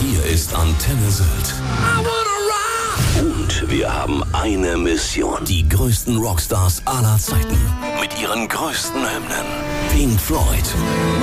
Hier ist Antenne Sylt. Und wir haben eine Mission. Die größten Rockstars aller Zeiten. Mit ihren größten Hymnen. Pink Floyd.